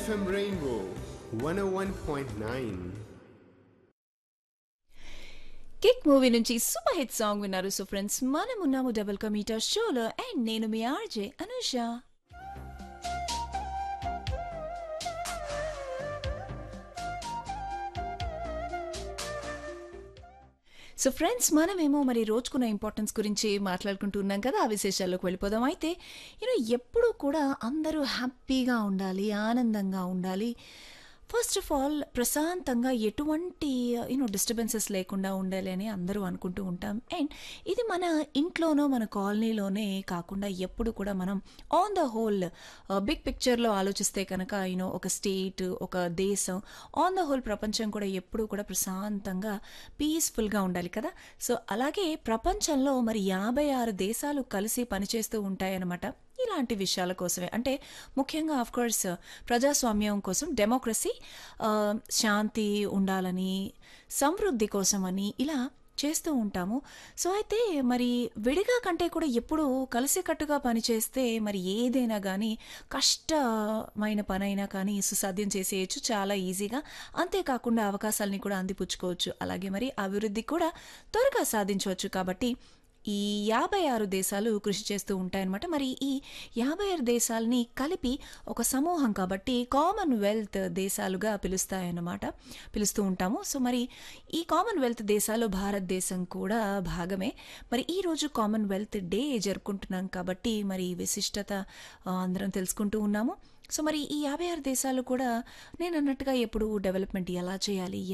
FM Rainbow 101.9. Kick movie నుంచి super hit song విన్నారు. So friends, మనం ఉన్నాము డబుల్ కమీటర్ షోలో అండ్ నేను మీ ఆర్జే అనుష. సో ఫ్రెండ్స్, మనమేమో మరి రోజుకున్న ఇంపార్టెన్స్ గురించి మాట్లాడుకుంటూ ఉన్నాం కదా. ఆ విశేషాల్లోకి వెళ్ళిపోదాం. అయితే ఎప్పుడూ కూడా అందరూ హ్యాపీగా ఉండాలి, ఆనందంగా ఉండాలి. ఫస్ట్ ఆఫ్ ఆల్ ప్రశాంతంగా ఎటువంటి డిస్టర్బెన్సెస్ లేకుండా ఉండాలి అని అందరూ అనుకుంటూ ఉంటాం. అండ్ ఇది మన ఇంట్లోనో మన కాలనీలోనే కాకుండా ఎప్పుడు కూడా మనం ఆన్ ద హోల్ బిగ్ పిక్చర్లో ఆలోచిస్తే కనుక ఒక స్టేట్, ఒక దేశం, ఆన్ ద హోల్ ప్రపంచం కూడా ఎప్పుడూ కూడా ప్రశాంతంగా పీస్ఫుల్గా ఉండాలి కదా. సో అలాగే ప్రపంచంలో మరి 56 దేశాలు కలిసి పనిచేస్తూ ఉంటాయన్నమాట ఇలాంటి విషయాల కోసమే. అంటే ముఖ్యంగా కోర్స్ ప్రజాస్వామ్యం కోసం, డెమోక్రసీ, శాంతి ఉండాలని, సమృద్ధి కోసమని ఇలా చేస్తూ ఉంటాము. సో అయితే మరి విడిగా కంటే కూడా ఎప్పుడు కలిసికట్టుగా పనిచేస్తే మరి ఏదైనా కానీ కష్టమైన పనైనా కానీ సుసాధ్యం చేసేయచ్చు చాలా ఈజీగా. అంతేకాకుండా అవకాశాలని కూడా అందిపుచ్చుకోవచ్చు. అలాగే మరి అభివృద్ధి కూడా త్వరగా సాధించవచ్చు. కాబట్టి ఈ 56 దేశాలు కృషి చేస్తూ ఉంటాయన్నమాట. మరి ఈ 56 దేశాలని కలిపి ఒక సమూహం కాబట్టి కామన్వెల్త్ దేశాలుగా పిలుస్తూ ఉంటాము. సో మరి ఈ కామన్వెల్త్ దేశాలు భారతదేశం కూడా భాగమే. మరి ఈరోజు కామన్వెల్త్ డే జరుపుకుంటున్నాం కాబట్టి మరి విశిష్టత అందరం తెలుసుకుంటూ ఉన్నాము. సో మరి ఈ 56 దేశాలు కూడా నేను అన్నట్టుగా ఎప్పుడు డెవలప్మెంట్ ఎలా చేయాలి,